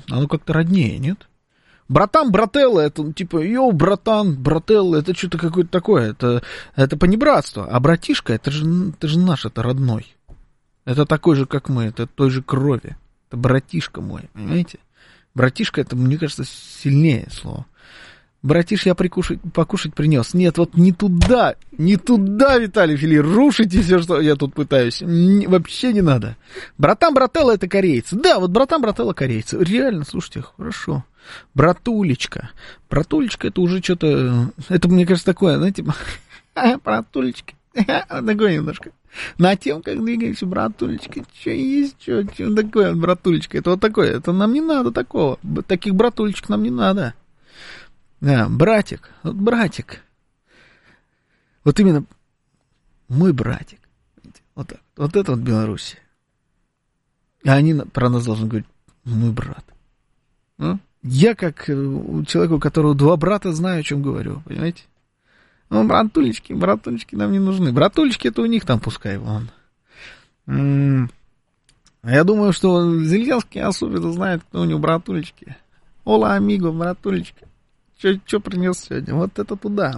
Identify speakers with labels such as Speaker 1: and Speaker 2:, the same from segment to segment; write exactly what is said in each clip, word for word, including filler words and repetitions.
Speaker 1: оно как-то роднее, нет? Братан, брателло, это ну, типа, йоу, братан, брателло, это что-то какое-то такое, это, это понебратство. А братишка, это же, это же наш, это родной. Это такой же, как мы, это той же крови. Это братишка мой, понимаете? Братишка, это, мне кажется, сильнее слово. Братиш, я прикушать, покушать принес. Нет, вот не туда, не туда, Виталий Фили, рушите все, что я тут пытаюсь. Не, вообще не надо. Братан, брателло, это корейцы. Да, вот братан, брателло, корейцы. Реально, слушайте, хорошо. Братулечка. Братулечка, это уже что-то, это, мне кажется, такое, знаете, братулечка. Такое немножко. На тем, как двигаемся, братулечка, что есть, что, что такое, братулечка. Это вот такое, это нам не надо такого. Таких братулечек нам не надо. Да, братик, вот братик. Вот именно мой братик. Вот так. Вот это вот Белоруссия. А они про нас должны говорить мой брат. Ну? Я как человек, у которого два брата, знаю, о чем говорю, понимаете? Ну, братулечки, братулечки нам не нужны. Братулечки это у них там пускай вон. М-м- Я думаю, что Зеленский особенно знает, кто у него братулечки. Ола, амиго, братулечка. Что принес сегодня? Вот это туда.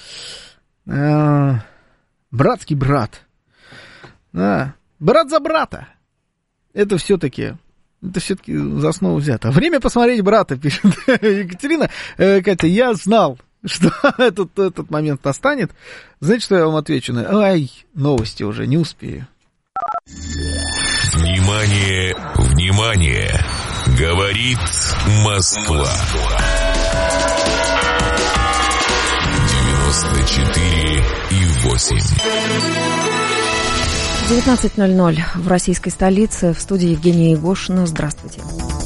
Speaker 1: А, братский брат. А, брат за брата. Это все-таки, это все-таки за основу взято. Время посмотреть брата, пишет Екатерина. Э, Катя, я знал, что этот, этот момент настанет. Знаете, что я вам отвечу? Ай, новости уже, не успею.
Speaker 2: Внимание, внимание. Говорит Москва. девяносто четыре и восемь.
Speaker 3: девятнадцать ноль ноль в российской столице. В студии Евгения Егошина. Здравствуйте.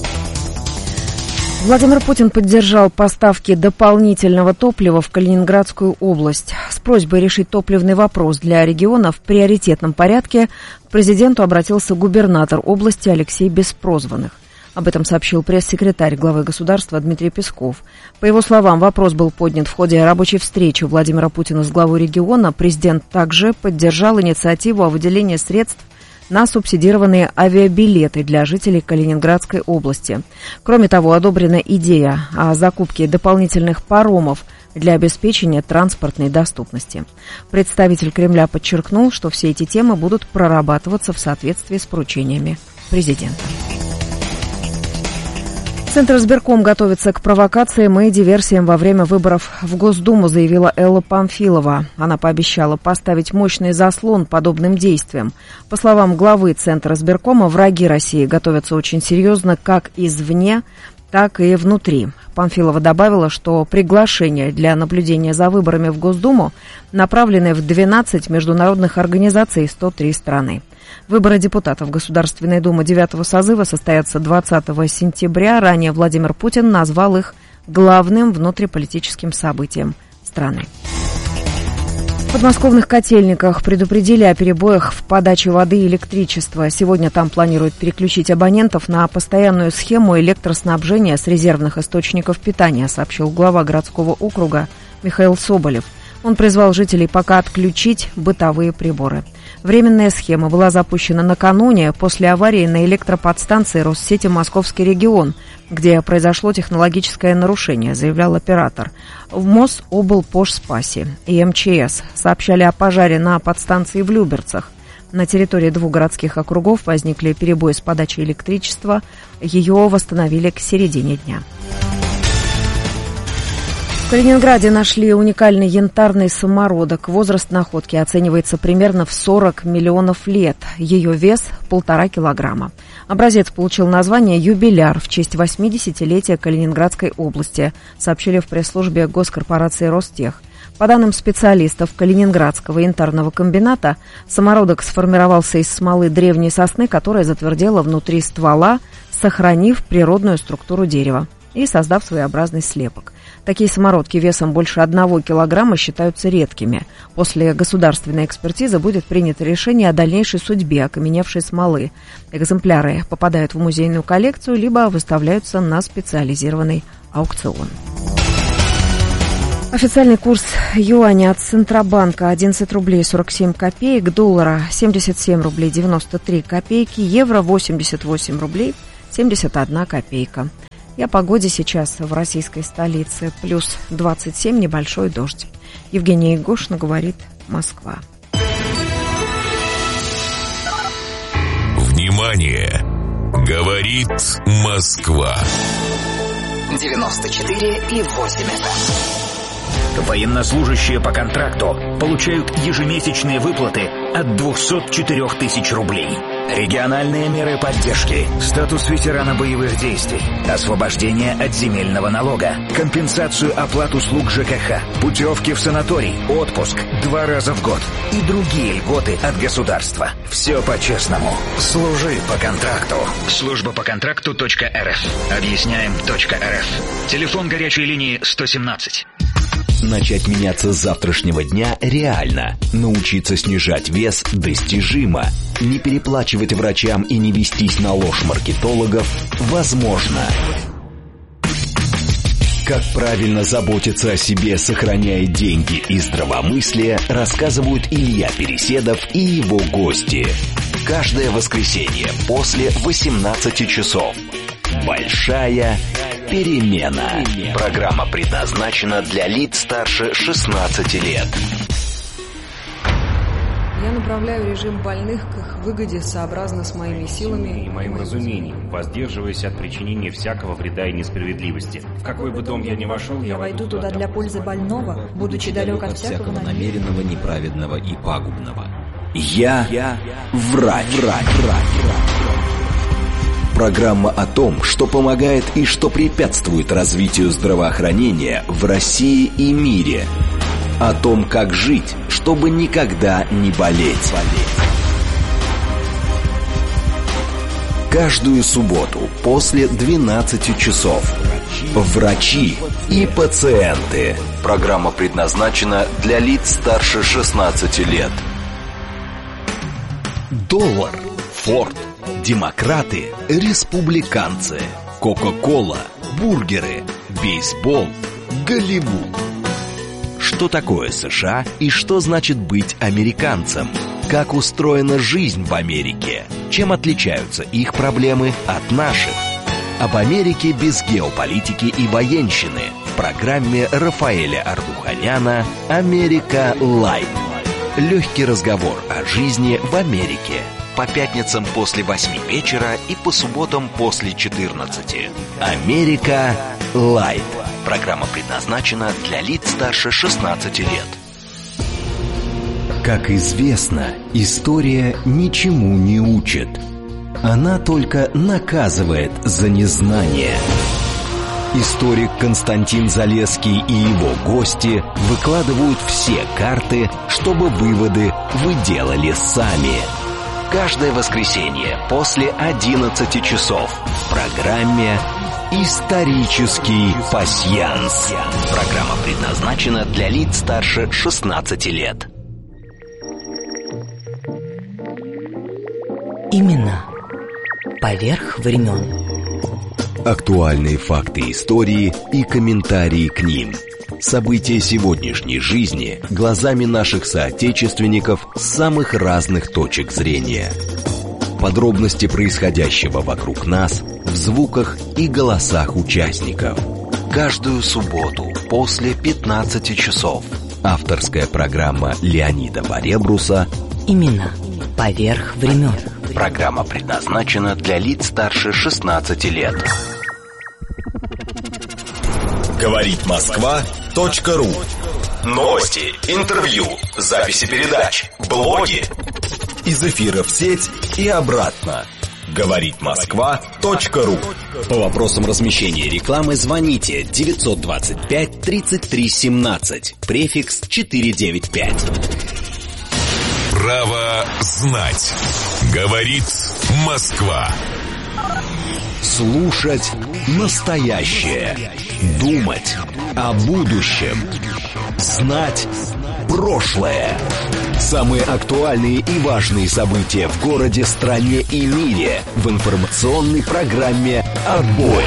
Speaker 3: Владимир Путин поддержал поставки дополнительного топлива в Калининградскую область. С просьбой решить топливный вопрос для региона в приоритетном порядке к президенту обратился губернатор области Алексей Беспрозванных. Об этом сообщил пресс-секретарь главы государства Дмитрий Песков. По его словам, вопрос был поднят в ходе рабочей встречи Владимира Путина с главой региона. Президент также поддержал инициативу о выделении средств на субсидированные авиабилеты для жителей Калининградской области. Кроме того, одобрена идея о закупке дополнительных паромов для обеспечения транспортной доступности. Представитель Кремля подчеркнул, что все эти темы будут прорабатываться в соответствии с поручениями президента. Центр избирком готовится к провокациям и диверсиям во время выборов в Госдуму, заявила Элла Памфилова. Она пообещала поставить мощный заслон подобным действиям. По словам главы Центра избиркома, враги России готовятся очень серьезно как извне, так и внутри. Памфилова добавила, что приглашения для наблюдения за выборами в Госдуму направлены в двенадцать международных организаций сто три страны. Выборы депутатов Государственной Думы девятого созыва состоятся двадцатого сентября. Ранее Владимир Путин назвал их главным внутриполитическим событием страны. В подмосковных Котельниках предупредили о перебоях в подаче воды и электричества. Сегодня там планируют переключить абонентов на постоянную схему электроснабжения с резервных источников питания, сообщил глава городского округа Михаил Соболев. Он призвал жителей пока отключить бытовые приборы. Временная схема была запущена накануне после аварии на электроподстанции Россети «Московский регион», где произошло технологическое нарушение, заявлял оператор. В Мособлпожспасе и эм че эс сообщали о пожаре на подстанции в Люберцах. На территории двух городских округов возникли перебои с подачей электричества. Ее восстановили к середине дня. В Калининграде нашли уникальный янтарный самородок. Возраст находки оценивается примерно в сорок миллионов лет. Ее вес – полтора килограмма. Образец получил название «Юбиляр» в честь восьмидесятилетия Калининградской области, сообщили в пресс-службе госкорпорации «Ростех». По данным специалистов Калининградского янтарного комбината, самородок сформировался из смолы древней сосны, которая затвердела внутри ствола, сохранив природную структуру дерева и создав своеобразный слепок. Такие самородки весом больше одного килограмма считаются редкими. После государственной экспертизы будет принято решение о дальнейшей судьбе окаменевшей смолы. Экземпляры попадают в музейную коллекцию, либо выставляются на специализированный аукцион. Официальный курс юаня от Центробанка одиннадцать рублей сорок семь копеек, доллара семьдесят семь рублей девяносто три копейки, евро восемьдесят восемь рублей семьдесят одна копейка. И о погоде сейчас в российской столице. Плюс двадцать семь, небольшой дождь. Евгения Егошина говорит «Москва».
Speaker 2: Внимание! Говорит Москва.
Speaker 4: девяносто четыре и восемь эф эм.
Speaker 5: Военнослужащие по контракту получают ежемесячные выплаты от двухсот четырёх тысяч рублей. Региональные меры поддержки, статус ветерана боевых действий, освобождение от земельного налога, компенсацию оплат услуг ЖКХ, путевки в санаторий, отпуск два раза в год и другие льготы от государства. Все по-честному. Служи по контракту. Служба по контракту .рф. Объясняем .рф. Телефон горячей линии сто семнадцать.
Speaker 6: Начать меняться с завтрашнего дня реально. Научиться снижать вес достижимо. Не переплачивать врачам и не вестись на ложь маркетологов возможно. Как правильно заботиться о себе, сохраняя деньги и здравомыслие, рассказывают Илья Переседов и его гости. Каждое воскресенье после восемнадцати часов. Большая перемена. Программа предназначена для лиц старше шестнадцати лет.
Speaker 7: Я направляю режим больных к их выгоде сообразно с моими силами
Speaker 8: и моим разумением, воздерживаясь от причинения всякого вреда и несправедливости. В какой бы дом я ни вошел, я
Speaker 9: войду туда для пользы больного, будучи далек от всякого
Speaker 6: намеренного, неправедного и пагубного. Я, я врач, врач, врач. Программа о том, что помогает и что препятствует развитию здравоохранения в России и мире. О том, как жить, чтобы никогда не болеть. Каждую субботу после двенадцати часов. Врачи и пациенты. Программа предназначена для лиц старше шестнадцати лет. Доллар, Форд, демократы, республиканцы, Кока-кола, бургеры, бейсбол, Голливуд. Что такое США и что значит быть американцем? Как устроена жизнь в Америке? Чем отличаются их проблемы от наших? Об Америке без геополитики и военщины в программе Рафаэля Ардуханяна «Америка Лайт». Легкий разговор о жизни в Америке. По пятницам после восьми вечера и по субботам после четырнадцати. «Америка Лайт». Программа предназначена для лиц старше шестнадцати лет. Как известно, история ничему не учит. Она только наказывает за незнание. Историк Константин Залесский и его гости выкладывают все карты, чтобы выводы вы делали сами. Каждое воскресенье после одиннадцати часов в программе «Исторический пасьянс». Программа предназначена для лиц старше шестнадцати лет.
Speaker 10: Имена поверх времен.
Speaker 6: Актуальные факты истории и комментарии к ним. События сегодняшней жизни глазами наших соотечественников с самых разных точек зрения. Подробности происходящего вокруг нас в звуках и голосах участников. Каждую субботу после пятнадцати часов. Авторская программа Леонида Баребруса
Speaker 10: «Имена поверх времен».
Speaker 6: Программа предназначена для лиц старше шестнадцати лет.
Speaker 2: Говорит Москва точка ру. Новости, интервью, записи передач, блоги. Из эфира в сеть и обратно. Говорит Москва точка ру.
Speaker 6: По вопросам размещения рекламы звоните девятьсот двадцать пять тридцать три семнадцать, префикс четыреста девяносто пять.
Speaker 2: Право знать. Говорит Москва.
Speaker 6: Слушать настоящее. Думать о будущем. Знать прошлое. Самые актуальные и важные события в городе, стране и мире в информационной программе «Отбой».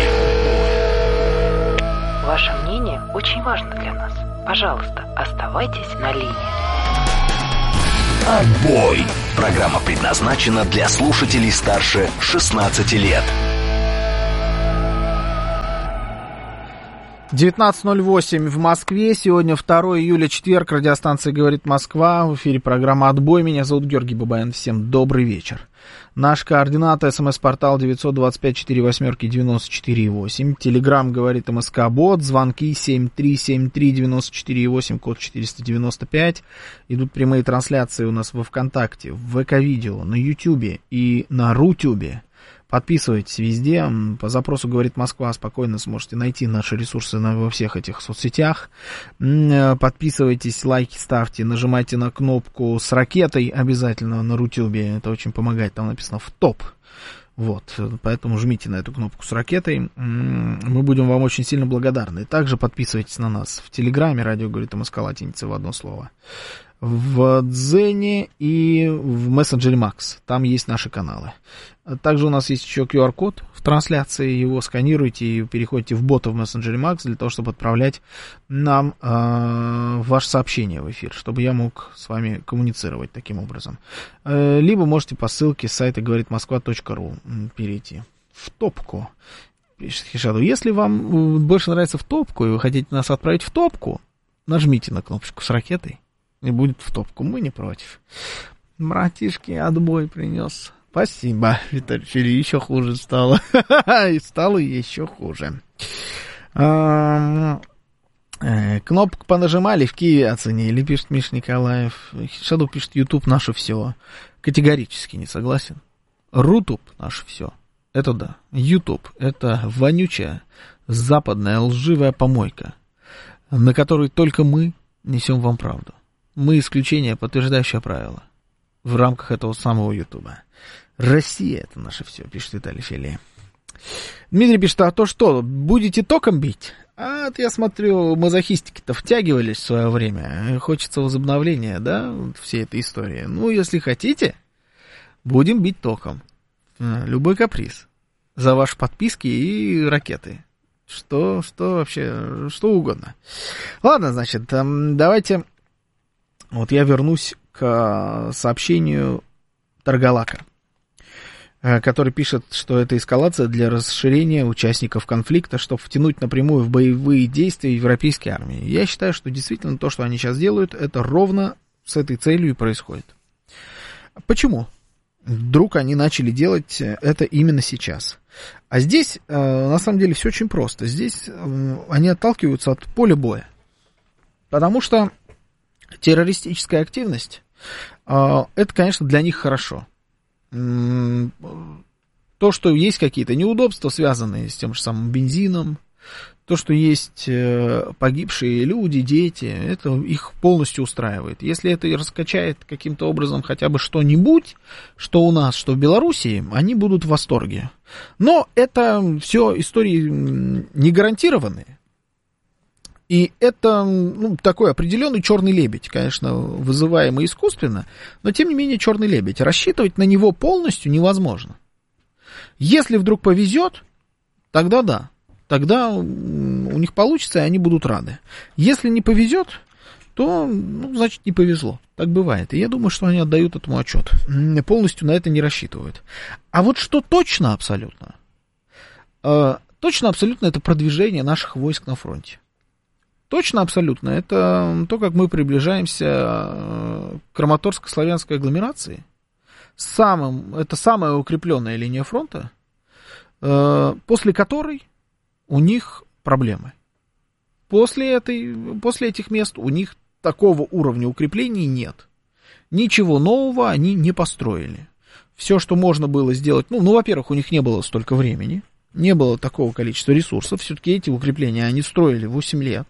Speaker 10: Ваше мнение очень важно для нас. Пожалуйста, оставайтесь на линии.
Speaker 6: «Отбой». Программа предназначена для слушателей старше шестнадцати лет.
Speaker 1: девятнадцать ноль восемь в Москве. Сегодня второе июля, четверг. Радиостанция «Говорит Москва». В эфире программа «Отбой». Меня зовут Георгий Бабаян. Всем добрый вечер. Наш координат, смс-портал девять два пять четыре восемь девяносто четыре восемь. Телеграм «Говорит МСК-бот». Звонки семь три семь три девяносто четыре восемь, код четыреста девяносто пять. Идут прямые трансляции у нас во ВКонтакте, в ВК-видео, на Ютубе и на Рутюбе. Подписывайтесь везде. По запросу «Говорит Москва» спокойно сможете найти наши ресурсы на, во всех этих соцсетях. Подписывайтесь, лайки ставьте, нажимайте на кнопку с ракетой обязательно на Рутюбе. Это очень помогает. Там написано «в топ». Вот, поэтому жмите на эту кнопку с ракетой. Мы будем вам очень сильно благодарны. Также подписывайтесь на нас в Телеграме. Радио «Говорит МСК» латиница в одно слово. В Дзене и в мессенджере Макс. Там есть наши каналы. Также у нас есть еще ку ар код в трансляции. Его сканируйте и переходите в бота в мессенджере Макс для того, чтобы отправлять нам э, ваше сообщение в эфир, чтобы я мог с вами коммуницировать таким образом. Э, либо можете по ссылке с сайта говорит москва точка ру перейти в топку. Пишет Хишаду. Если вам больше нравится в топку и вы хотите нас отправить в топку, нажмите на кнопочку с ракетой. И будет в топку. Мы не против. Братишки, отбой принес. Спасибо, Виталий. Еще хуже стало. И стало еще хуже. Кнопку понажимали, в Киеве оценили, пишет Миша Николаев. Шаду пишет, YouTube наше все. Категорически не согласен. Рутуб наше все. Это да. YouTube это вонючая, западная, лживая помойка, на которой только мы несем вам правду. Мы исключение, подтверждающее правило в рамках этого самого Ютуба. Россия это наше все, пишет Виталий Филе. Дмитрий пишет, а то что, будете током бить? А я смотрю, мазохистики-то втягивались в свое время. Хочется возобновления, да, всей этой истории. Ну, если хотите, будем бить током. Любой каприз. За ваши подписки и ракеты. Что, что вообще, что угодно. Ладно, значит, давайте... Вот я вернусь к сообщению Таргалака, который пишет, что это эскалация для расширения участников конфликта, чтобы втянуть напрямую в боевые действия европейской армии. Я считаю, что действительно то, что они сейчас делают, это ровно с этой целью и происходит. Почему? Вдруг они начали делать это именно сейчас. А здесь, на самом деле, все очень просто. Здесь они отталкиваются от поля боя. Потому что террористическая активность, это, конечно, для них хорошо. То, что есть какие-то неудобства, связанные с тем же самым бензином, то, что есть погибшие люди, дети, это их полностью устраивает. Если это раскачает каким-то образом хотя бы что-нибудь, что у нас, что в Белоруссии, они будут в восторге. Но это все истории не гарантированные. И это ну, такой определенный черный лебедь, конечно, вызываемый искусственно, но тем не менее черный лебедь. Рассчитывать на него полностью невозможно. Если вдруг повезет, тогда да, тогда у них получится, и они будут рады. Если не повезет, то, ну, значит, не повезло. Так бывает. И я думаю, что они отдают этому отчет. Полностью на это не рассчитывают. А вот что точно абсолютно? Точно абсолютно это продвижение наших войск на фронте. Точно абсолютно. Это то, как мы приближаемся к Краматорско-славянской агломерации. Самым, это самая укрепленная линия фронта, после которой у них проблемы. После, этой, после этих мест у них такого уровня укреплений нет. Ничего нового они не построили. Все, что можно было сделать, ну, ну, во-первых, у них не было столько времени, не было такого количества ресурсов. Все-таки эти укрепления они строили восемь лет.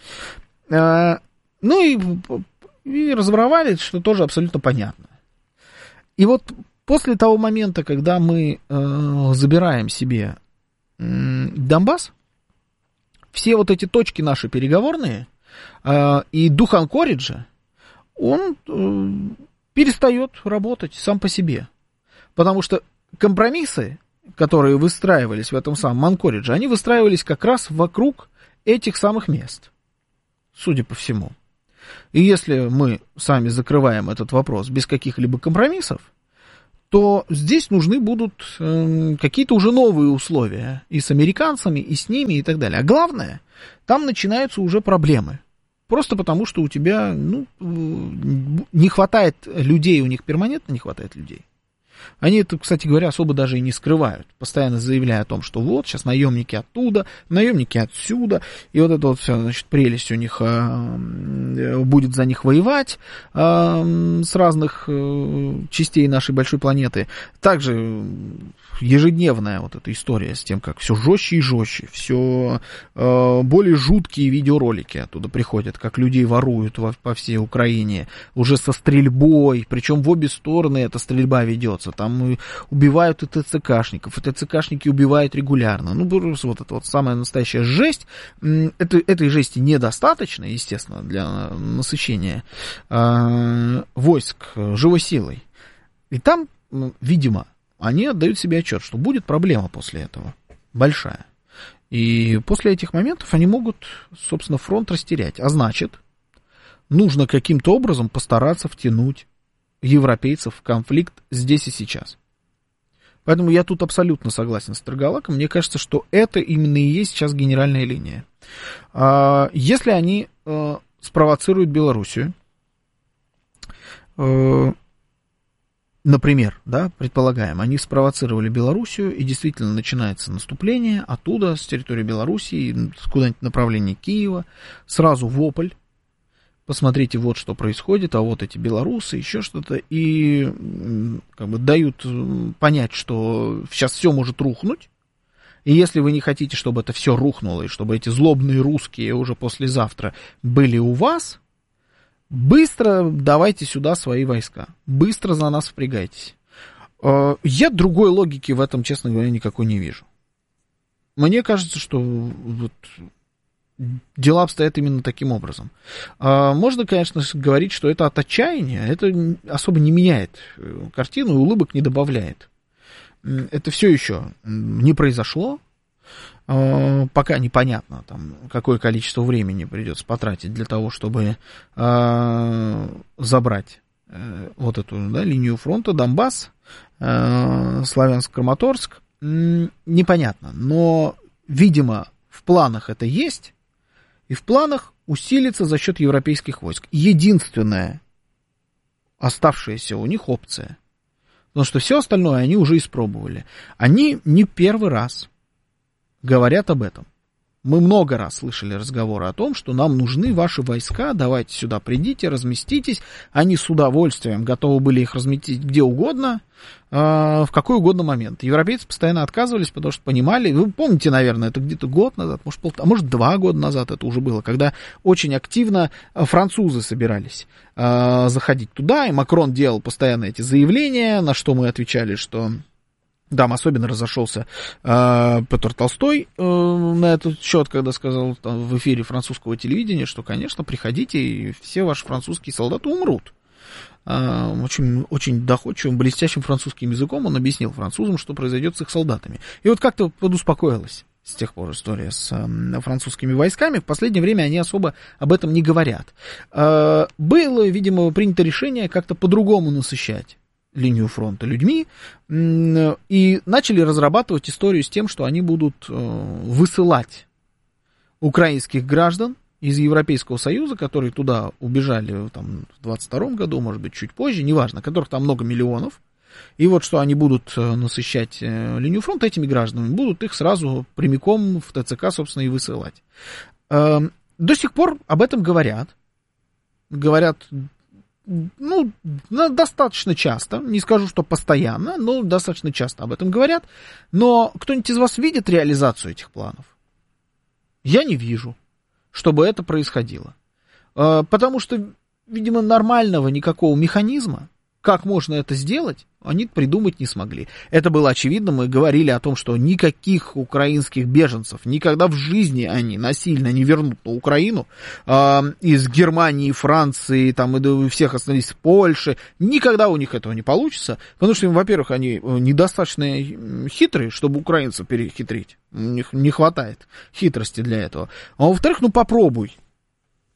Speaker 1: Ну и, и разворовали, что тоже абсолютно понятно. И вот после того момента, когда мы э, забираем себе э, Донбасс, все вот эти точки наши переговорные э, и дух анкориджа, он э, перестает работать сам по себе. Потому что компромиссы, которые выстраивались в этом самом анкоридже, они выстраивались как раз вокруг этих самых мест, судя по всему. И если мы сами закрываем этот вопрос без каких-либо компромиссов, то здесь нужны будут э, какие-то уже новые условия и с американцами, и с ними, и так далее. А главное, там начинаются уже проблемы. Просто потому, что у тебя ну, не хватает людей, у них перманентно не хватает людей. Они это, кстати говоря, особо даже и не скрывают, постоянно заявляя о том, что вот, сейчас наемники оттуда, наемники отсюда, и вот это вот все, значит, прелесть у них э, будет за них воевать э, с разных э, частей нашей большой планеты. Также ежедневная вот эта история с тем, как все жестче и жестче, все э, более жуткие видеоролики оттуда приходят, как людей воруют во, по всей Украине, уже со стрельбой, причем в обе стороны эта стрельба ведется. Там убивают и ТЦКшников, и ТЦКшники убивают регулярно. Ну, вот это вот самая настоящая жесть. Это, этой жести недостаточно, естественно, для насыщения э, войск живой силой. И там, видимо, они отдают себе отчет, что будет проблема после этого, большая. И после этих моментов они могут, собственно, фронт растерять. А значит, нужно каким-то образом постараться втянуть европейцев в конфликт здесь и сейчас. Поэтому я тут абсолютно согласен с Таргалаком. Мне кажется, что это именно и есть сейчас генеральная линия. Если они спровоцируют Белоруссию, например, да, предполагаем, они спровоцировали Белоруссию, и действительно начинается наступление оттуда, с территории Белоруссии, куда-нибудь направление Киева, сразу вопль. Посмотрите, вот что происходит, а вот эти белорусы, еще что-то, и как бы дают понять, что сейчас все может рухнуть, и если вы не хотите, чтобы это все рухнуло, и чтобы эти злобные русские уже послезавтра были у вас, быстро давайте сюда свои войска, быстро за нас впрягайтесь. Я другой логики в этом, честно говоря, никакой не вижу. Мне кажется, что вот дела обстоят именно таким образом. Можно, конечно, говорить, что это от отчаяния, это особо не меняет картину и улыбок не добавляет. Это все еще не произошло, пока непонятно, там, какое количество времени придется потратить для того, чтобы забрать вот эту, да, линию фронта, Донбасс, Славянск-Краматорск, непонятно, но, видимо, в планах это есть, и в планах усилиться за счет европейских войск. Единственная оставшаяся у них опция. Потому что все остальное они уже испробовали. Они не первый раз говорят об этом. Мы много раз слышали разговоры о том, что нам нужны ваши войска, давайте сюда придите, разместитесь. Они с удовольствием готовы были их разместить где угодно, э, в какой угодно момент. Европейцы постоянно отказывались, потому что понимали, вы помните, наверное, это где-то год назад, может, пол, а может два года назад это уже было, когда очень активно французы собирались э, заходить туда, и Макрон делал постоянно эти заявления, на что мы отвечали, что... Там особенно разошелся э, Петр Толстой э, на этот счет, когда сказал там, в эфире французского телевидения, что, конечно, приходите, и все ваши французские солдаты умрут. Э, очень, очень доходчивым, блестящим французским языком он объяснил французам, что произойдет с их солдатами. И вот как-то подуспокоилась с тех пор история с э, французскими войсками. В последнее время они особо об этом не говорят. Э, было, видимо, принято решение как-то по-другому насыщать линию фронта людьми, и начали разрабатывать историю с тем, что они будут высылать украинских граждан из Европейского Союза, которые туда убежали там, в двадцать втором году, может быть, чуть позже, неважно, которых там много миллионов, и вот что они будут насыщать линию фронта этими гражданами, будут их сразу прямиком в ТЦК, собственно, и высылать. До сих пор об этом говорят, говорят... Ну, достаточно часто, не скажу, что постоянно, но достаточно часто об этом говорят. Но кто-нибудь из вас видит реализацию этих планов? Я не вижу, чтобы это происходило. Потому что, видимо, нормального никакого механизма, как можно это сделать, они придумать не смогли. Это было очевидно, мы говорили о том, что никаких украинских беженцев никогда в жизни они насильно не вернут на Украину. Э, из Германии, Франции, там, и всех остались в Польше. Никогда у них этого не получится, потому что, во-первых, они недостаточно хитрые, чтобы украинцев перехитрить. У них не хватает хитрости для этого. А во-вторых, ну попробуй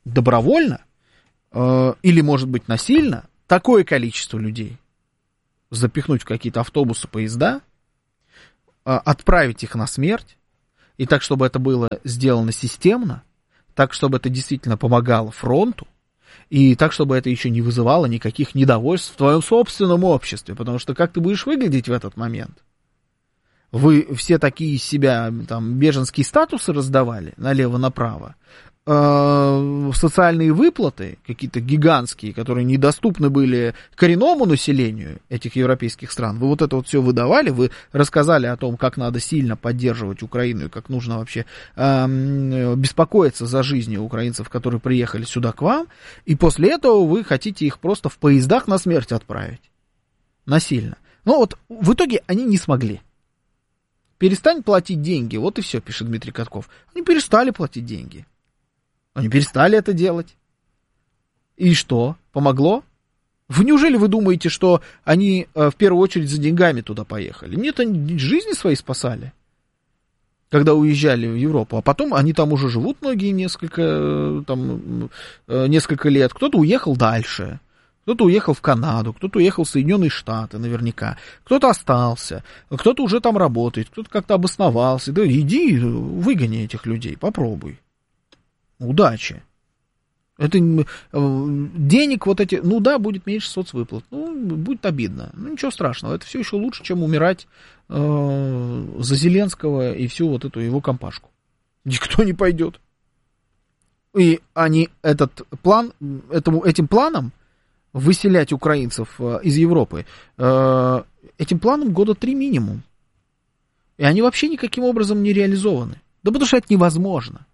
Speaker 1: добровольно э, или, может быть, насильно такое количество людей запихнуть в какие-то автобусы, поезда, отправить их на смерть, и так, чтобы это было сделано системно, так, чтобы это действительно помогало фронту, и так, чтобы это еще не вызывало никаких недовольств в твоем собственном обществе, потому что как ты будешь выглядеть в этот момент? Вы все такие из себя там беженские статусы раздавали налево-направо, э, социальные выплаты какие-то гигантские, которые недоступны были коренному населению этих европейских стран. Вы вот это вот все выдавали, вы рассказали о том, как надо сильно поддерживать Украину и как нужно вообще э, беспокоиться за жизни украинцев, которые приехали сюда к вам, и после этого вы хотите их просто в поездах на смерть отправить. Насильно. Но вот в итоге они не смогли. Перестань платить деньги, вот и все, пишет Дмитрий Катков. Они перестали платить деньги. Они перестали это делать. И что? Помогло? Вы неужели вы думаете, что они в первую очередь за деньгами туда поехали? Нет, они жизни свои спасали, когда уезжали в Европу. А потом они там уже живут многие несколько, там, несколько лет. Кто-то уехал дальше. Кто-то уехал в Канаду, кто-то уехал в Соединенные Штаты наверняка, кто-то остался, кто-то уже там работает, кто-то как-то обосновался. Да иди, выгони этих людей, попробуй. Удачи. Это денег вот эти, ну да, будет меньше соцвыплат, ну, будет обидно. Ну, ничего страшного, это все еще лучше, чем умирать э, за Зеленского и всю вот эту его компашку. Никто не пойдет. И они этот план, этому, этим планом выселять украинцев из Европы, этим планом года три минимум. И они вообще никаким образом не реализованы. Да потому что это невозможно.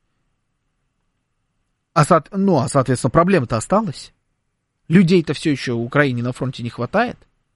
Speaker 1: А, ну, а соответственно, проблема-то осталась. Людей-то все еще в Украине на фронте не хватает.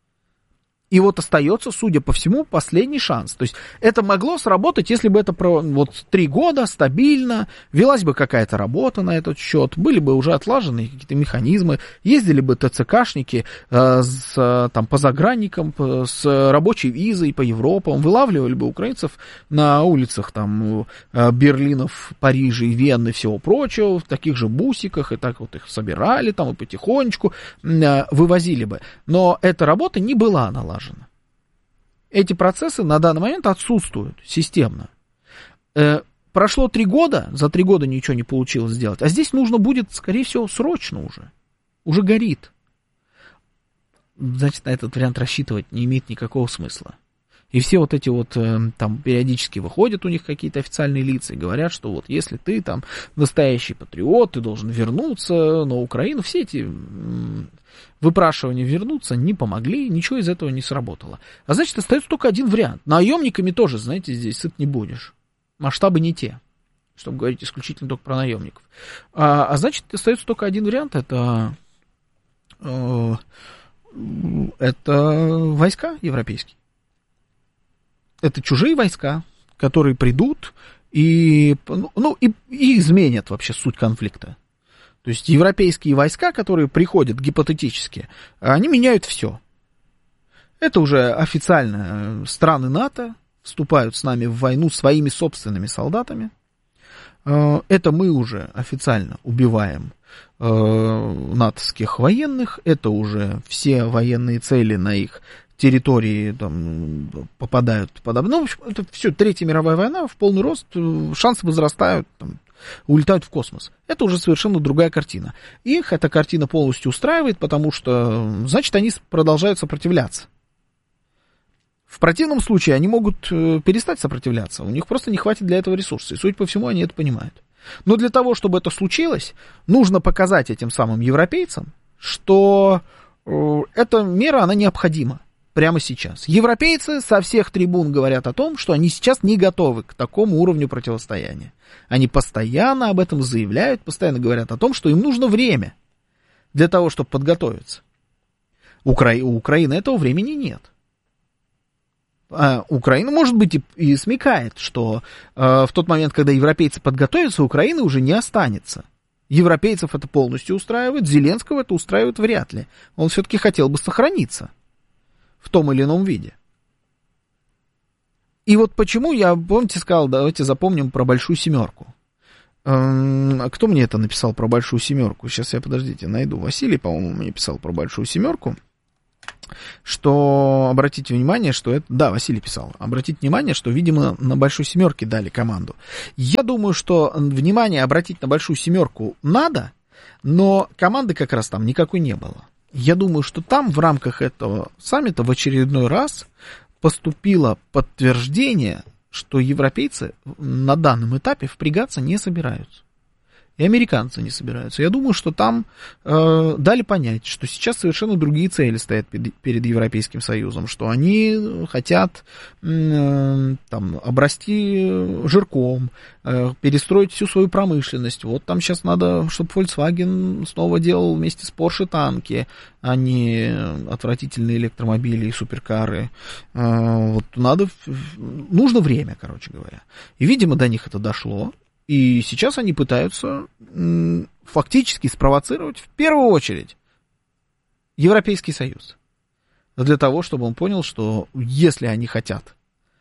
Speaker 1: И вот остается, судя по всему, последний шанс. То есть это могло сработать, если бы это вот три года стабильно, велась бы какая-то работа на этот счет, были бы уже отлажены какие-то механизмы, ездили бы ТЦКшники э, с, там, по загранникам, по, с рабочей визой по Европам, вылавливали бы украинцев на улицах там, Берлинов, Парижа и Вены и всего прочего, в таких же бусиках, и так вот их собирали там и потихонечку э, вывозили бы. Но эта работа не была налажена. Эти процессы на данный момент отсутствуют системно. Э, прошло три года, за три года ничего не получилось сделать, а здесь нужно будет, скорее всего, срочно уже. Уже горит. Значит, на этот вариант рассчитывать не имеет никакого смысла. И все вот эти вот э, там периодически выходят у них какие-то официальные лица и говорят, что вот если ты там настоящий патриот, ты должен вернуться на Украину. Все эти э, выпрашивания вернуться не помогли, ничего из этого не сработало. А значит, остается только один вариант. Наемниками тоже, знаете, здесь сыт не будешь. Масштабы не те, чтобы говорить исключительно только про наемников. А, а значит, остается только один вариант, это, э, это войска европейские. Это чужие войска, которые придут и, ну, и, и изменят вообще суть конфликта. То есть европейские войска, которые приходят гипотетически, они меняют все. Это уже официально страны НАТО вступают с нами в войну своими собственными солдатами. Это мы уже официально убиваем натовских военных. Это уже все военные цели на их территории там, попадают под... Ну, в общем, это все, Третья мировая война в полный рост, шансы возрастают, там, улетают в космос. Это уже совершенно другая картина. Их эта картина полностью устраивает, потому что, значит, они продолжают сопротивляться. В противном случае они могут перестать сопротивляться, у них просто не хватит для этого ресурсов, и, судя по всему, они это понимают. Но для того, чтобы это случилось, нужно показать этим самым европейцам, что эта мера, она необходима. Прямо сейчас. Европейцы со всех трибун говорят о том, что они сейчас не готовы к такому уровню противостояния. Они постоянно об этом заявляют, постоянно говорят о том, что им нужно время для того, чтобы подготовиться. Укра... У Украины этого времени нет. А Украина, может быть, и, и смекает, что э, в тот момент, когда европейцы подготовятся, Украины уже не останется. Европейцев это полностью устраивает, Зеленского это устраивает вряд ли. Он все-таки хотел бы сохраниться в том или ином виде. И вот почему я, помните, сказал, давайте запомним про большую семерку. А кто мне это написал про большую семерку? Сейчас я, подождите, найду. Василий, по-моему, мне писал про большую семерку. что, обратите внимание, что это, да, Василий писал, обратите внимание, что, видимо, на большой семерке дали команду. Я думаю, что, внимание, обратить на большую семерку надо, но команды как раз там никакой не было. Я думаю, что там в рамках этого саммита в очередной раз поступило подтверждение, что европейцы на данном этапе впрягаться не собираются. И американцы не собираются. Я думаю, что там э, дали понять, что сейчас совершенно другие цели стоят перед, перед Европейским Союзом, что они хотят э, там, обрасти жирком, э, перестроить всю свою промышленность. Вот там сейчас надо, чтобы Volkswagen снова делал вместе с Porsche танки, а не отвратительные электромобили и суперкары. Э, вот надо, нужно время, короче говоря. И, видимо, до них это дошло. И сейчас они пытаются м, фактически спровоцировать в первую очередь Европейский Союз. Для того, чтобы он понял, что если они хотят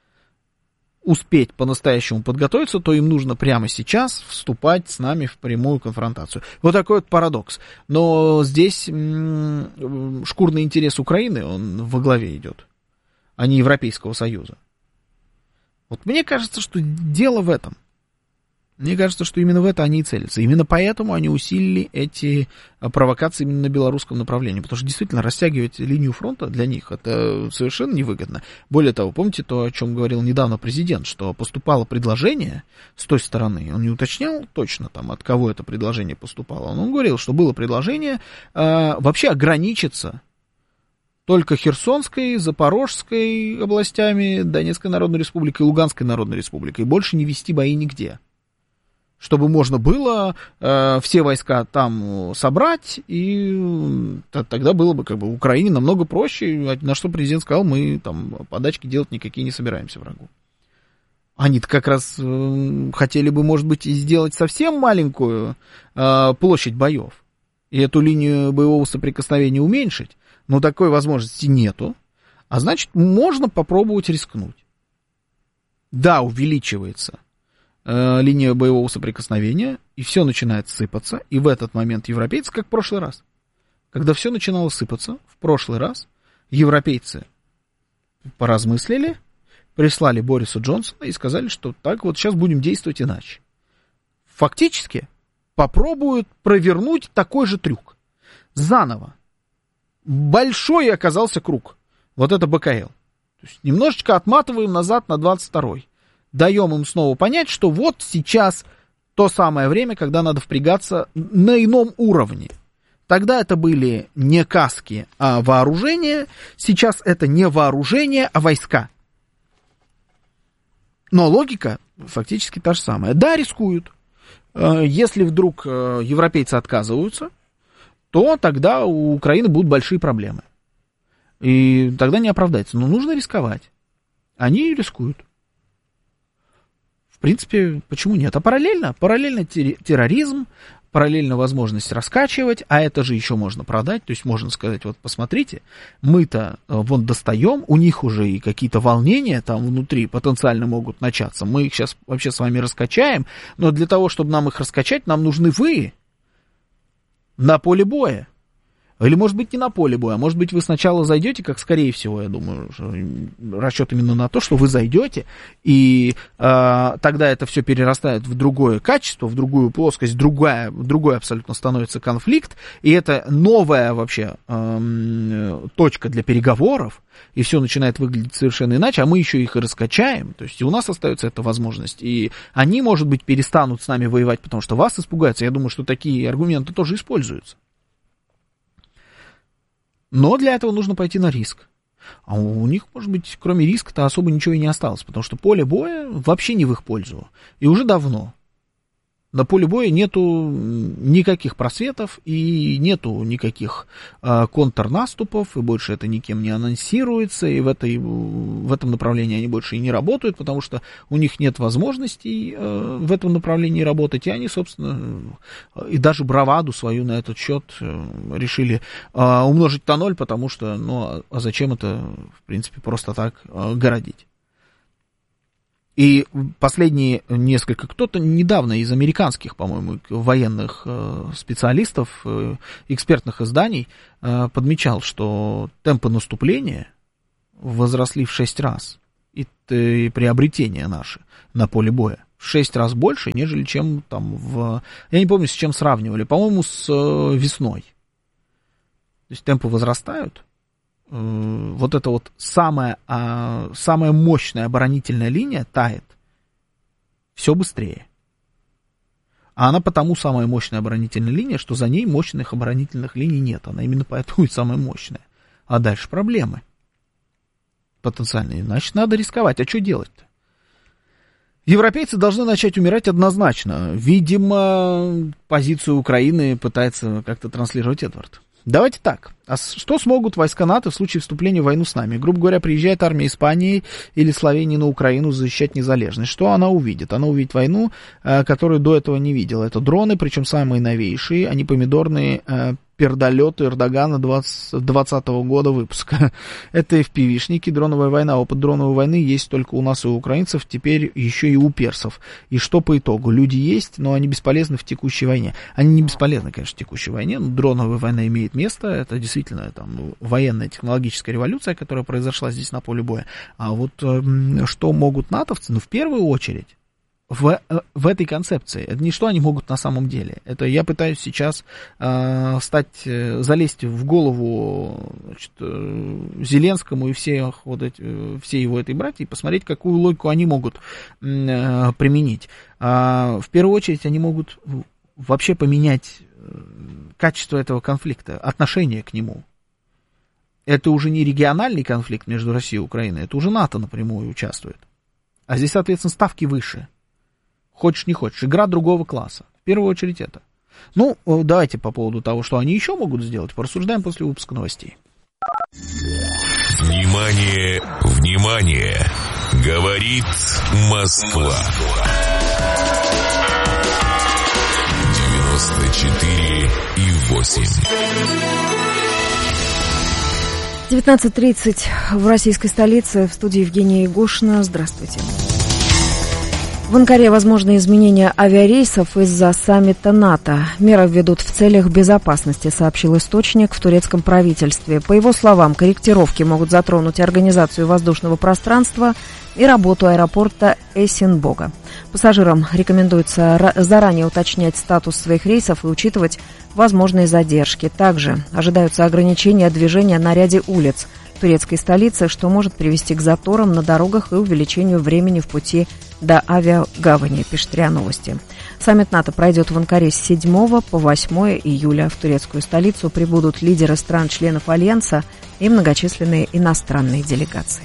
Speaker 1: успеть по-настоящему подготовиться, то им нужно прямо сейчас вступать с нами в прямую конфронтацию. Вот такой вот парадокс. Но здесь м, шкурный интерес Украины, он во главе идет, а не Европейского Союза. Вот мне кажется, что дело в этом. Мне кажется, что именно в это они и целятся. Именно поэтому они усилили эти провокации именно на белорусском направлении. Потому что действительно растягивать линию фронта для них это совершенно невыгодно. Более того, помните то, о чем говорил недавно президент, что поступало предложение с той стороны. Он не уточнял точно, там, от кого это предложение поступало. Он говорил, что было предложение э, вообще ограничиться только Херсонской, Запорожской областями, Донецкой Народной Республикой, Луганской Народной Республикой. И больше не вести бои нигде. Чтобы можно было э, все войска там собрать, и т- тогда было бы как бы Украине намного проще, на что президент сказал, мы там подачки делать никакие не собираемся врагу. Они-то как раз э, хотели бы, может быть, и сделать совсем маленькую э, площадь боев, и эту линию боевого соприкосновения уменьшить, но такой возможности нету, а значит, можно попробовать рискнуть. Да, увеличивается линия боевого соприкосновения, и все начинает сыпаться, и в этот момент европейцы, как в прошлый раз, когда все начинало сыпаться, в прошлый раз европейцы поразмыслили, прислали Борису Джонсона и сказали, что так вот сейчас будем действовать иначе. Фактически попробуют провернуть такой же трюк. Заново. Большой оказался круг. Вот это БКЛ. То есть немножечко отматываем назад на двадцать второй. Даем им снова понять, что вот сейчас то самое время, когда надо впрягаться на ином уровне. Тогда это были не каски, а вооружение. Сейчас это не вооружение, а войска. Но логика фактически та же самая. Да, рискуют. Если вдруг европейцы отказываются, то тогда у Украины будут большие проблемы. И тогда не оправдается. Но нужно рисковать. Они рискуют. В принципе, почему нет? А параллельно, параллельно терроризм, параллельно возможность раскачивать, а это же еще можно продать, то есть можно сказать, вот посмотрите, мы-то вон достаем, у них уже и какие-то волнения там внутри потенциально могут начаться, мы их сейчас вообще с вами раскачаем, но для того, чтобы нам их раскачать, нам нужны вы на поле боя. Или, может быть, не на поле боя, а может быть, вы сначала зайдете, как скорее всего, я думаю, расчет именно на то, что вы зайдете, и э, тогда это все перерастает в другое качество, в другую плоскость, другая, другой абсолютно становится конфликт, и это новая вообще э, точка для переговоров, и все начинает выглядеть совершенно иначе, а мы еще их и раскачаем, то есть и у нас остается эта возможность, и они, может быть, перестанут с нами воевать, потому что вас испугаются, я думаю, что такие аргументы тоже используются. Но для этого нужно пойти на риск. А у них, может быть, кроме риска-то особо ничего и не осталось, потому что поле боя вообще не в их пользу. И уже давно. На поле боя нету никаких просветов и нету никаких э, контрнаступов, и больше это никем не анонсируется, и в, этой, в этом направлении они больше и не работают, потому что у них нет возможностей э, в этом направлении работать, и они, собственно, и даже браваду свою на этот счет э, решили э, умножить на ноль, потому что, ну, а зачем это, в принципе, просто так э, городить? И последние несколько, кто-то недавно из американских, по-моему, военных специалистов, экспертных изданий подмечал, что темпы наступления возросли в шесть раз, и приобретения наши на поле боя в шесть раз больше, нежели чем там в... Я не помню, с чем сравнивали, по-моему, с весной. То есть темпы возрастают. Вот эта вот самая, самая мощная оборонительная линия тает все быстрее. А она потому самая мощная оборонительная линия, что за ней мощных оборонительных линий нет. Она именно поэтому и самая мощная. А дальше проблемы потенциальные. Значит, надо рисковать. А что делать-то? Европейцы должны начать умирать однозначно. Видимо, позицию Украины пытается как-то транслировать Эдвард. Давайте так. А что смогут войска НАТО в случае вступления в войну с нами? Грубо говоря, приезжает армия Испании или Словении на Украину защищать незалежность. Что она увидит? Она увидит войну, которую до этого не видела. Это дроны, причем самые новейшие, а не помидорные пердолеты Эрдогана двадцатого года выпуска. Это эф пи ви-шники, дроновая война. Опыт дроновой войны есть только у нас и у украинцев, теперь еще и у персов. И что по итогу? Люди есть, но они бесполезны в текущей войне. Они не бесполезны, конечно, в текущей войне, но дроновая война имеет место. Это действительно там, военная технологическая революция, которая произошла здесь на поле боя. А вот э, что могут натовцы? Ну, в первую очередь, В, в этой концепции. Это не что они могут на самом деле. Это я пытаюсь сейчас э, стать, залезть в голову, значит, Зеленскому и всех, вот эти, всей его этой братьи и посмотреть, какую логику они могут э, применить. А, в первую очередь они могут вообще поменять качество этого конфликта, отношение к нему. Это уже не региональный конфликт между Россией и Украиной, это уже НАТО напрямую участвует. А здесь, соответственно, ставки выше. Хочешь, не хочешь. Игра другого класса. В первую очередь это. Ну, давайте по поводу того, что они еще могут сделать, порассуждаем после выпуска новостей.
Speaker 2: Внимание, внимание! Говорит Москва. девяносто четыре и восемь.
Speaker 3: девятнадцать тридцать в российской столице. В студии Евгения Егошина. Здравствуйте. В Анкаре возможны изменения авиарейсов из-за саммита НАТО. Меры введут в целях безопасности, сообщил источник в турецком правительстве. По его словам, корректировки могут затронуть организацию воздушного пространства и работу аэропорта Эсенбога. Пассажирам рекомендуется заранее уточнять статус своих рейсов и учитывать возможные задержки. Также ожидаются ограничения движения на ряде улиц турецкой столицы, что может привести к заторам на дорогах и увеличению времени в пути до авиагавани, пишет РИА Новости. Саммит НАТО пройдет в Анкаре с седьмого по восьмое июля. В турецкую столицу прибудут лидеры стран-членов Альянса и многочисленные иностранные делегации.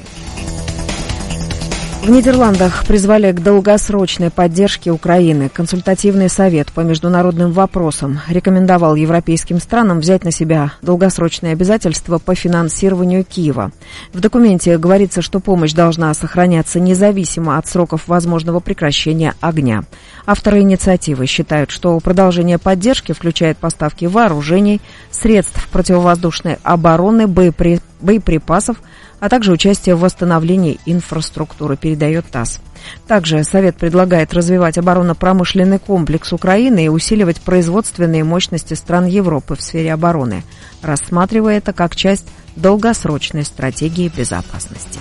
Speaker 3: В Нидерландах призвали к долгосрочной поддержке Украины. Консультативный совет по международным вопросам рекомендовал европейским странам взять на себя долгосрочные обязательства по финансированию Киева. В документе говорится, что помощь должна сохраняться независимо от сроков возможного прекращения огня. Авторы инициативы считают, что продолжение поддержки включает поставки вооружений, средств противовоздушной обороны, боепри... боеприпасов, а также участие в восстановлении инфраструктуры, передает ТАСС. Также Совет предлагает развивать оборонно-промышленный комплекс Украины и усиливать производственные мощности стран Европы в сфере обороны, рассматривая это как часть долгосрочной стратегии безопасности.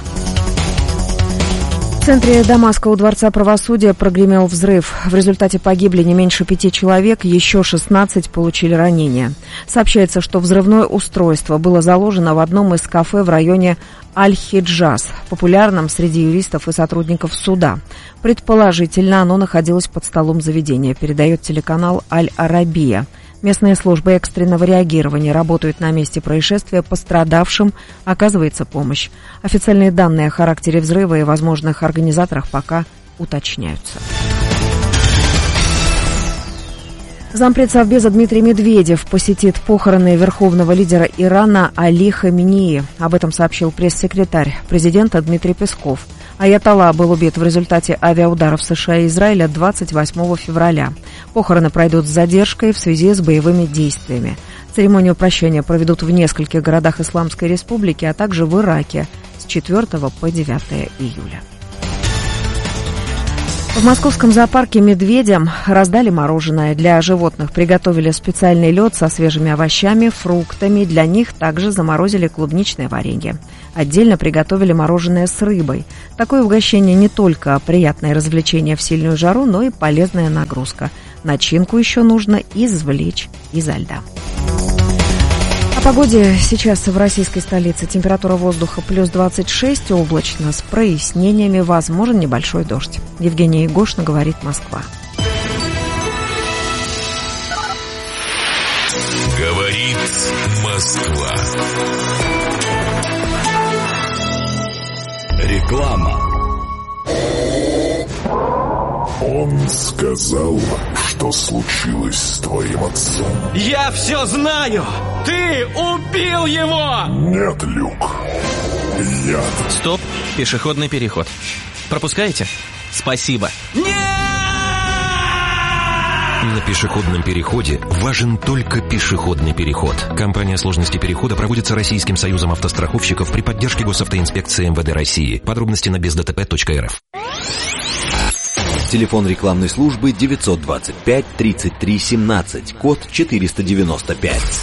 Speaker 3: В центре Дамаска у Дворца правосудия прогремел взрыв. В результате погибли не меньше пяти человек, еще шестнадцать получили ранения. Сообщается, что взрывное устройство было заложено в одном из кафе в районе Аль-Хиджаз, популярном среди юристов и сотрудников суда. Предположительно, оно находилось под столом заведения, передает телеканал Аль-Арабия. Местные службы экстренного реагирования работают на месте происшествия, пострадавшим оказывается помощь. Официальные данные о характере взрыва и возможных организаторах пока уточняются. Зампред Совбеза Дмитрий Медведев посетит похороны верховного лидера Ирана Али Хаменеи. Об этом сообщил пресс-секретарь президента Дмитрий Песков. Аятолла был убит в результате авиаударов США и Израиля двадцать восьмого февраля. Похороны пройдут с задержкой в связи с боевыми действиями. Церемонию прощания проведут в нескольких городах Исламской Республики, а также в Ираке с четвёртого по девятое июля. В московском зоопарке медведям раздали мороженое. Для животных приготовили специальный лед со свежими овощами, фруктами. Для них также заморозили клубничное варенье. Отдельно приготовили мороженое с рыбой. Такое угощение не только приятное развлечение в сильную жару, но и полезная нагрузка. Начинку еще нужно извлечь изо льда. О погоде сейчас в российской столице. Температура воздуха плюс двадцать шесть, облачно, с прояснениями, возможен небольшой дождь. Евгения Егошина, говорит Москва.
Speaker 2: Говорит Москва.
Speaker 6: Реклама.
Speaker 11: Он сказал, что случилось с твоим отцом.
Speaker 12: Я все знаю! Ты убил его!
Speaker 11: Нет, Люк. Я...
Speaker 12: Стоп, пешеходный переход. Пропускаете? Спасибо. Нет!
Speaker 13: На пешеходном переходе важен только пешеходный переход. Компания сложности перехода проводится Российским союзом автостраховщиков при поддержке госавтоинспекции эм вэ дэ России. Подробности на без дэ тэ пэ точка эр эф.
Speaker 6: Телефон рекламной службы девятьсот двадцать пять тридцать три семнадцать, код четыреста девяносто пять.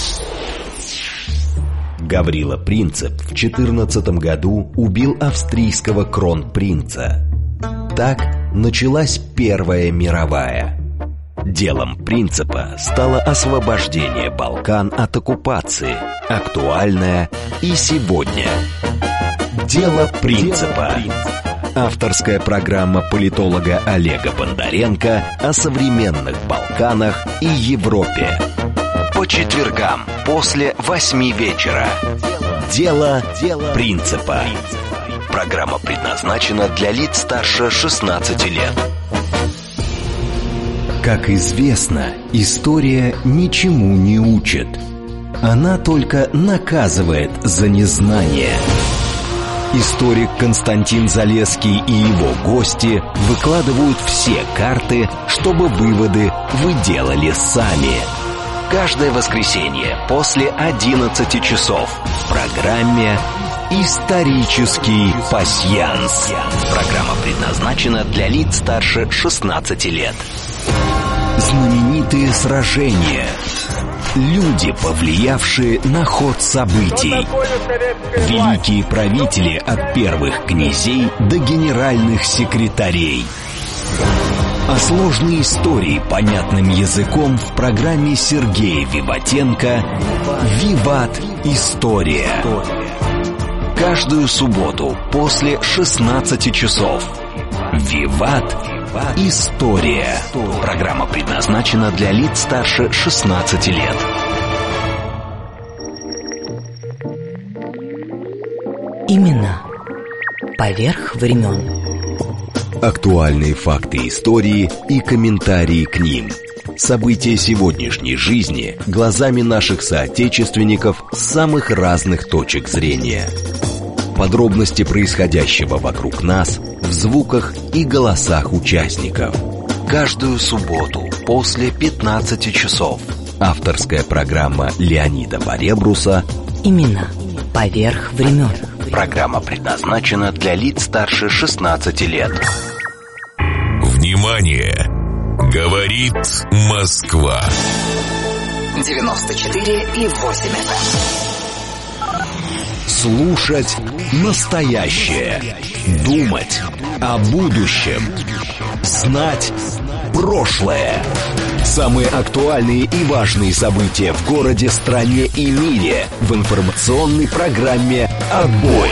Speaker 6: Гаврила Принцип в четырнадцатом году убил австрийского кронпринца. Так началась Первая мировая. Делом Принципа стало освобождение Балкан от оккупации, актуальное и сегодня. Дело Принципа. Авторская программа политолога Олега Бондаренко о современных Балканах и Европе. По четвергам после восьми вечера. Дело Принципа. Программа предназначена для лиц старше шестнадцати лет. Как известно, история ничему не учит. Она только наказывает за незнание. Историк Константин Залесский и его гости выкладывают все карты, чтобы выводы вы делали сами. Каждое воскресенье после одиннадцати часов в программе «Исторический пасьянс». Программа предназначена для лиц старше шестнадцати лет. Знаменитые сражения. Люди, повлиявшие на ход событий. Великие правители от первых князей до генеральных секретарей. О сложной истории понятным языком в программе Сергея Виватенко «Виват. История». Каждую субботу после шестнадцати часов. «Виват. История». Программа предназначена для лиц старше шестнадцати лет.
Speaker 14: Имена поверх времен.
Speaker 6: Актуальные факты истории и комментарии к ним. События сегодняшней жизни глазами наших соотечественников с самых разных точек зрения. Подробности происходящего вокруг нас в звуках и голосах участников. Каждую субботу после пятнадцати часов. Авторская программа Леонида Баребруса
Speaker 14: «Имена поверх времен».
Speaker 6: Программа предназначена для лиц старше шестнадцати лет.
Speaker 2: Внимание! Говорит Москва.
Speaker 4: девяносто четыре и восемь эф эм.
Speaker 6: Слушать настоящее. Думать о будущем. Знать прошлое. Самые актуальные и важные события в городе, стране и мире в информационной программе «Отбой».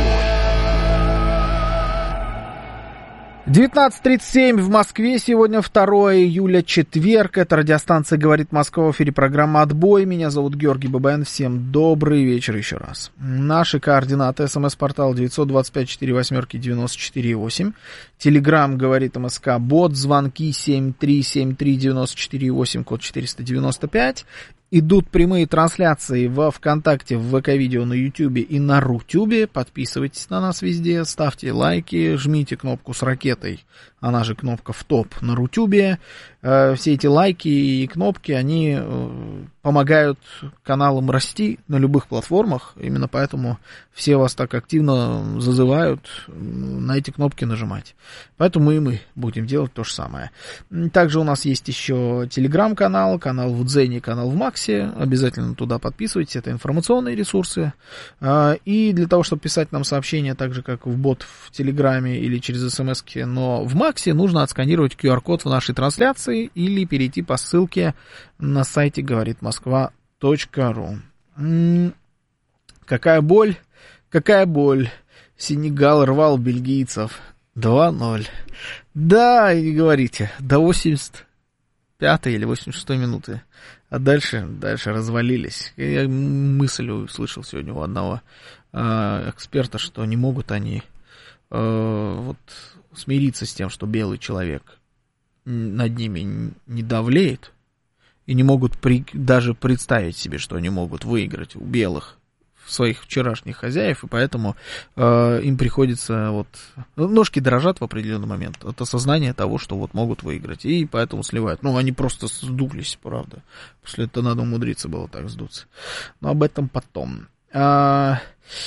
Speaker 1: девятнадцать тридцать семь в Москве. Сегодня второе июля, четверг. Это радиостанция «Говорит Москва». В эфире программа «Отбой». Меня зовут Георгий Бабаян. Всем добрый вечер еще раз. Наши координаты. СМС-портал девятьсот двадцать пять сорок восемь девяносто четыре восемь. Телеграм «Говорит МСК». Бот. Звонки семь три семь три девяносто четыре восемь, код четыреста девяносто пять. Идут прямые трансляции во ВКонтакте, в ВК-видео, на Ютубе и на Рутюбе. Подписывайтесь на нас везде, ставьте лайки, жмите кнопку с ракетой, она же кнопка в топ на Рутюбе. Все эти лайки и кнопки, они помогают каналам расти на любых платформах. Именно поэтому все вас так активно зазывают на эти кнопки нажимать. Поэтому и мы будем делать то же самое. Также у нас есть еще телеграм-канал, канал в Дзене, канал в Максе. Обязательно туда подписывайтесь. Это информационные ресурсы. И для того, чтобы писать нам сообщения, так же, как в бот в Телеграме или через смс-ки, но в Максе, нужно отсканировать ку ар код в нашей трансляции или перейти по ссылке на сайте говорит москва точка ру. М-м, какая боль, какая боль. Сенегал рвал бельгийцев. два ноль. Да, и не говорите, до восемьдесят пятой или восемьдесят шестой минуты. А дальше, дальше развалились. Я мысль услышал сегодня у одного э, эксперта, что не могут они э, вот, смириться с тем, что белый человек над ними не давлеет, и не могут при, даже представить себе, что они могут выиграть у белых своих вчерашних хозяев, и поэтому э, им приходится вот... Ножки дрожат в определенный момент от осознания того, что вот могут выиграть, и поэтому сливают. Ну, они просто сдулись, правда. После этого надо умудриться было так сдуться. Но об этом потом. А...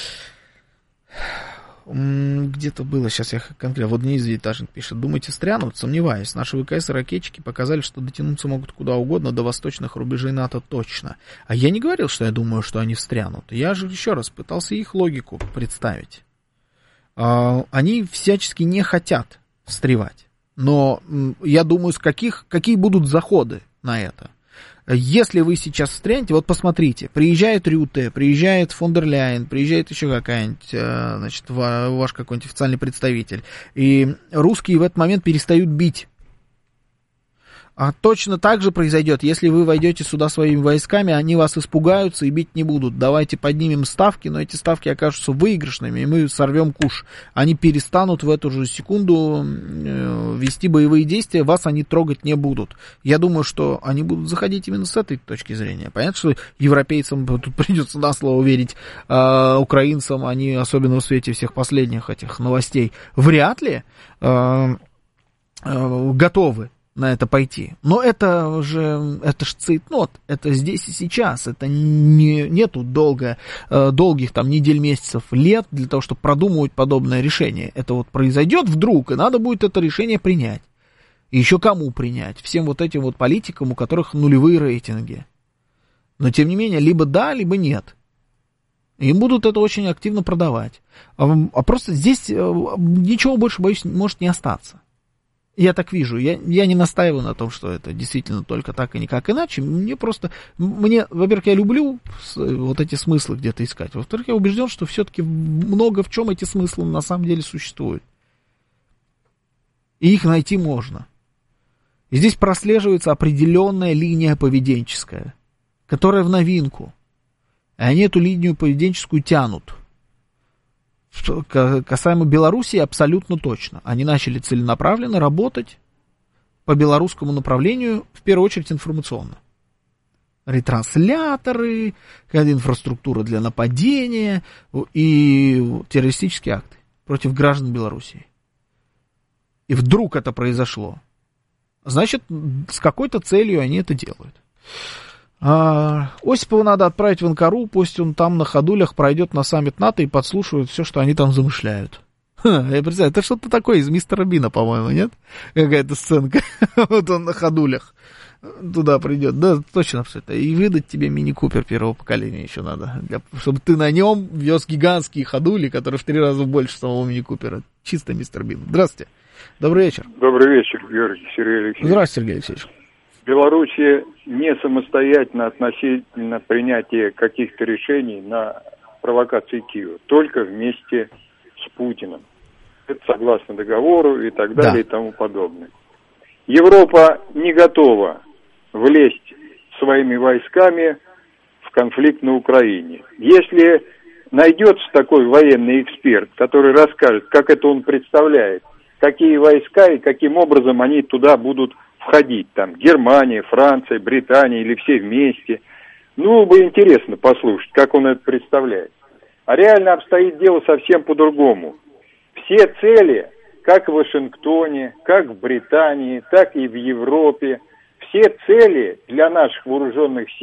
Speaker 1: Где-то было, сейчас я конкретно, вот Денис Девятажник пишет: думаете, стрянут? Сомневаюсь. Наши вэ ка эс и ракетчики показали, что дотянуться могут куда угодно, до восточных рубежей НАТО точно. А я не говорил, что я думаю, что они встрянут. Я же еще раз пытался их логику представить. Они всячески не хотят встревать. Но я думаю, с каких, какие будут заходы на это. Если вы сейчас встрянете, вот посмотрите, приезжает Рюте, приезжает фон дер Ляйен, приезжает еще какая-нибудь, значит, ваш какой-нибудь официальный представитель, и русские в этот момент перестают бить. А точно так же произойдет, если вы войдете сюда своими войсками, они вас испугаются и бить не будут. Давайте поднимем ставки, но эти ставки окажутся выигрышными, и мы сорвем куш. Они перестанут в эту же секунду вести боевые действия, вас они трогать не будут. Я думаю, что они будут заходить именно с этой точки зрения. Понятно, что европейцам тут придется на слово верить, а украинцам, они, особенно в свете всех последних этих новостей, вряд ли а, а, готовы на это пойти. Но это же, это ж цейтнот, это здесь и сейчас, это не, нету долго, долгих там недель, месяцев, лет для того, чтобы продумывать подобное решение. Это вот произойдет вдруг, и надо будет это решение принять. И еще кому принять? Всем вот этим вот политикам, у которых нулевые рейтинги. Но тем не менее, либо да, либо нет. Им будут это очень активно продавать. А, а просто здесь ничего больше, боюсь, может не остаться. Я так вижу, я, я не настаиваю на том, что это действительно только так и никак иначе. Мне просто, мне, во-первых, я люблю вот эти смыслы где-то искать. Во-вторых, я убежден, что все-таки много в чем эти смыслы на самом деле существуют. И их найти можно. И здесь прослеживается определенная линия поведенческая, которая в новинку. И они эту линию поведенческую тянут. Что касаемо Белоруссии, абсолютно точно. Они начали целенаправленно работать по белорусскому направлению, в первую очередь информационно. Ретрансляторы, инфраструктура для нападения и террористические акты против граждан Белоруссии. И вдруг это произошло. Значит, с какой-то целью они это делают. А, Осипова надо отправить в Анкару, пусть он там на ходулях пройдет на саммит НАТО и подслушивает все, что они там замышляют. Ха, я представляю, это что-то такое из мистера Бина, по-моему, нет? Какая-то сценка. Вот он на ходулях туда придет. Да, точно абсолютно. И выдать тебе мини-купер первого поколения еще надо, для, чтобы ты на нем вез гигантские ходули, которые в три раза больше самого мини-купера. Чисто мистер Бин. Здравствуйте. Добрый вечер.
Speaker 15: Добрый вечер, Георгий, Сергей Алексеевич.
Speaker 1: Здравствуйте, Сергей Алексеевич.
Speaker 15: Белоруссия не самостоятельно относительно принятия каких-то решений на провокации Киева, только вместе с Путиным. Это согласно договору и так далее, да, и тому подобное. Европа не готова влезть своими войсками в конфликт на Украине. Если найдется такой военный эксперт, который расскажет, как это он представляет, какие войска и каким образом они туда будут входить, там, Германия, Франция, Британия или все вместе. Ну, бы интересно послушать, как он это представляет. А реально обстоит дело совсем по-другому. Все цели, как в Вашингтоне, как в Британии, так и в Европе, все цели для наших вооруженных сил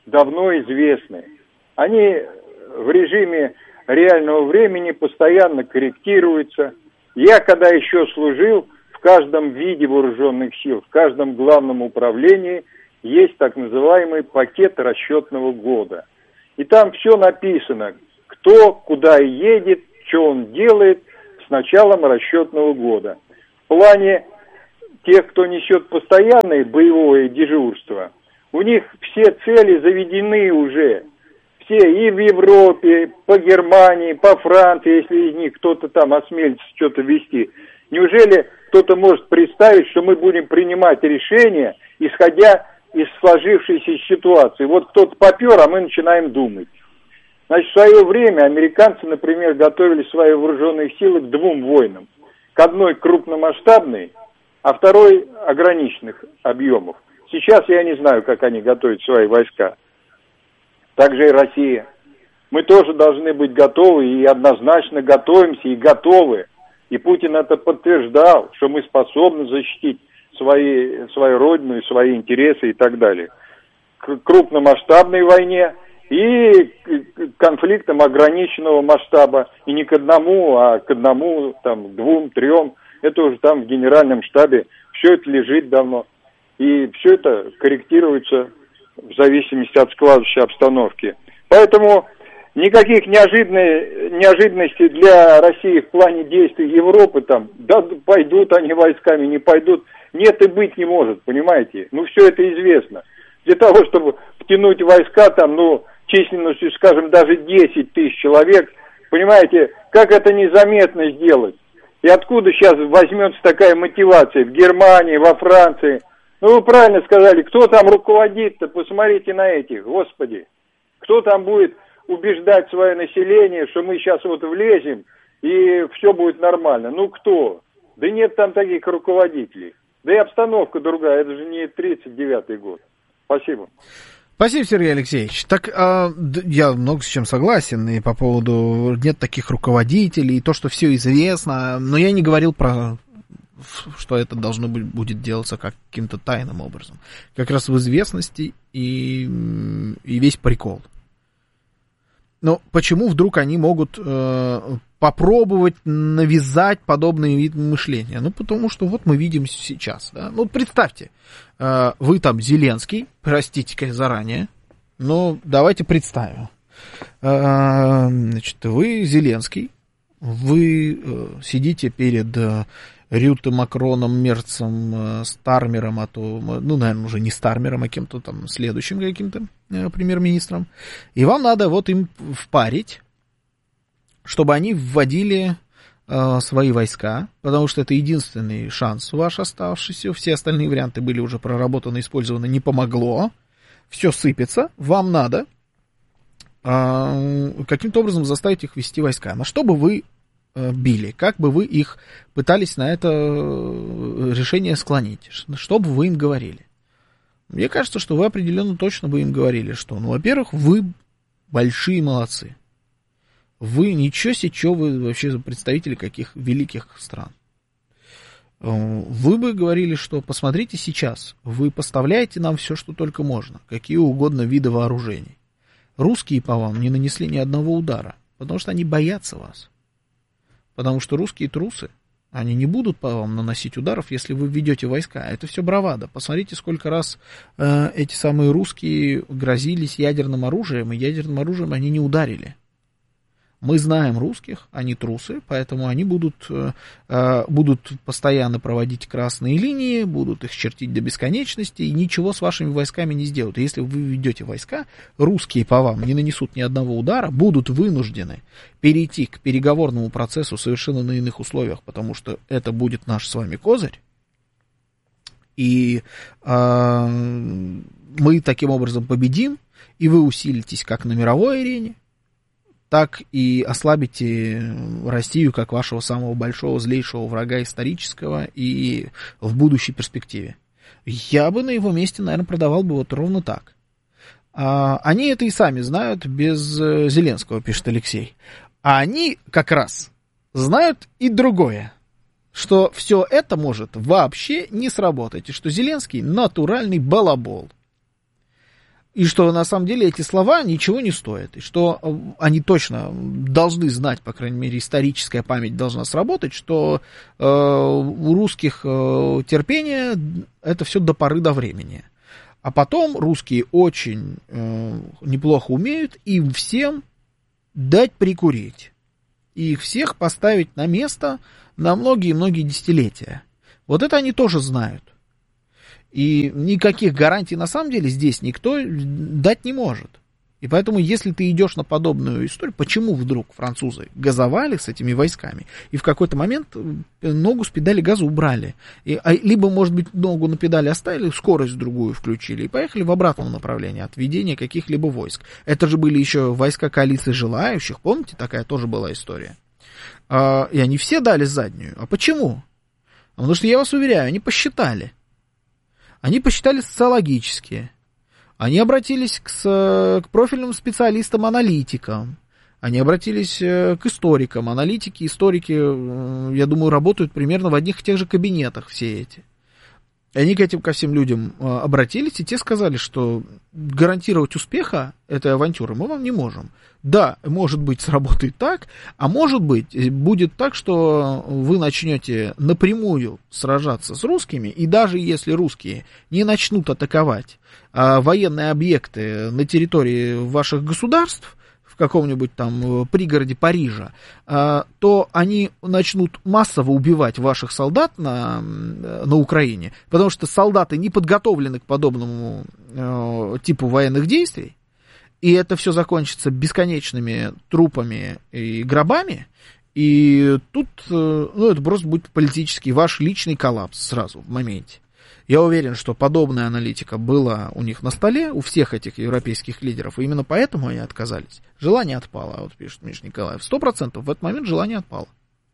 Speaker 15: давно известны. Они в режиме реального времени постоянно корректируются. Я, когда еще служил, в каждом виде вооруженных сил, в каждом главном управлении есть так называемый пакет расчетного года. И там все написано, кто куда едет, что он делает с началом расчетного года. В плане тех, кто несет постоянное боевое дежурство, у них все цели заведены уже. Все и в Европе, по Германии, по Франции, если из них кто-то там осмелится что-то вести. Неужели кто-то может представить, что мы будем принимать решения, исходя из сложившейся ситуации? Вот кто-то попер, а мы начинаем думать. Значит, в свое время американцы, например, готовили свои вооруженные силы к двум войнам. К одной крупномасштабной, а второй ограниченных объемов. Сейчас я не знаю, как они готовят свои войска. Также и Россия. Мы тоже должны быть готовы и однозначно готовимся и готовы. И Путин это подтверждал, что мы способны защитить свои, свою родину и свои интересы и так далее. К крупномасштабной войне и к конфликтам ограниченного масштаба. И не к одному, а к одному, там, к двум, трем. Это уже там в генеральном штабе. Все это лежит давно. И все это корректируется в зависимости от складывающей обстановки. Поэтому никаких неожиданностей для России в плане действий Европы, там, да пойдут они войсками, не пойдут, нет и быть не может, понимаете? Ну, все это известно. Для того, чтобы втянуть войска, там, ну, численностью, скажем, даже десять тысяч человек, понимаете, как это незаметно сделать? И откуда сейчас возьмется такая мотивация в Германии, во Франции? Ну, вы правильно сказали, кто там руководит-то, посмотрите на этих, господи. Кто там будет убеждать свое население, что мы сейчас вот влезем, и все будет нормально? Ну, кто? Да нет там таких руководителей. Да и обстановка другая, это же не тридцать девятый год. Спасибо.
Speaker 1: Спасибо, Сергей Алексеевич. Так, э, я много с чем согласен, и по поводу нет таких руководителей, и то, что все известно, но я не говорил про... что это должно быть, будет делаться как каким-то тайным образом. Как раз в известности и, и весь прикол. Но почему вдруг они могут э, попробовать навязать подобный вид мышления? Ну, потому что вот мы видим сейчас. Да? Ну, представьте, э, вы там Зеленский, простите заранее, но давайте представим. Э, значит, вы Зеленский, вы э, сидите перед... Э, Рюте, Макроном, Мерцем, Стармером, а то, ну, наверное, уже не Стармером, а кем-то там следующим каким-то э, премьер-министром. И вам надо вот им впарить, чтобы они вводили э, свои войска, потому что это единственный шанс ваш оставшийся. Все остальные варианты были уже проработаны, использованы, не помогло. Все сыпется. Вам надо э, каким-то образом заставить их вести войска. На что бы вы били, как бы вы их пытались на это решение склонить, что бы вы им говорили? Мне кажется, что вы определенно точно бы им говорили, что, ну, во-первых, вы большие молодцы. Вы ничего себе, вы вообще представители каких великих стран. Вы бы говорили, что посмотрите сейчас, вы поставляете нам все, что только можно, какие угодно виды вооружений. Русские по вам не нанесли ни одного удара, потому что они боятся вас. Потому что русские трусы, они не будут по вам наносить ударов, если вы введете войска. Это все бравада. Посмотрите, сколько раз э, эти самые русские грозились ядерным оружием, и ядерным оружием они не ударили. Мы знаем русских, они трусы, поэтому они будут, э, будут постоянно проводить красные линии, будут их чертить до бесконечности, и ничего с вашими войсками не сделают. И если вы ведете войска, русские по вам не нанесут ни одного удара, будут вынуждены перейти к переговорному процессу совершенно на иных условиях, потому что это будет наш с вами козырь. И э, мы таким образом победим, и вы усилитесь как на мировой арене, так и ослабите Россию как вашего самого большого, злейшего врага исторического и в будущей перспективе. Я бы на его месте, наверное, продавал бы вот ровно так. А, они это и сами знают без Зеленского, пишет Алексей. А они как раз знают и другое, что все это может вообще не сработать, и что Зеленский натуральный балабол. И что на самом деле эти слова ничего не стоят. И что они точно должны знать, по крайней мере, историческая память должна сработать, что э, у русских э, терпение это все до поры до времени. А потом русские очень э, неплохо умеют им всем дать прикурить. И их всех поставить на место на многие-многие десятилетия. Вот это они тоже знают. И никаких гарантий на самом деле здесь никто дать не может. И поэтому, если ты идешь на подобную историю, почему вдруг французы газовали с этими войсками и в какой-то момент ногу с педали газа убрали? И, либо, может быть, ногу на педали оставили, скорость другую включили и поехали в обратном направлении от ведения каких-либо войск. Это же были еще войска коалиции желающих, помните, такая тоже была история. И они все дали заднюю. А почему? Потому что, я вас уверяю, они посчитали. Они посчитали социологически. Они обратились к, к профильным специалистам-аналитикам. Они обратились к историкам. Аналитики, историки, я думаю, работают примерно в одних и тех же кабинетах все эти. И они к этим, ко всем людям обратились, и те сказали, что гарантировать успеха этой авантюры мы вам не можем. Да, может быть, сработает так, а может быть, будет так, что вы начнете напрямую сражаться с русскими, и даже если русские не начнут атаковать а, военные объекты на территории ваших государств, в каком-нибудь там пригороде Парижа, то они начнут массово убивать ваших солдат на, на Украине, потому что солдаты не подготовлены к подобному э, типу военных действий, и это все закончится бесконечными трупами и гробами, и тут, э, ну, это просто будет политический ваш личный коллапс сразу в моменте. Я уверен, что подобная аналитика была у них на столе, у всех этих европейских лидеров, и именно поэтому они отказались. Желание отпало, вот пишет Миша Николаев. Сто процентов в этот момент желание отпало.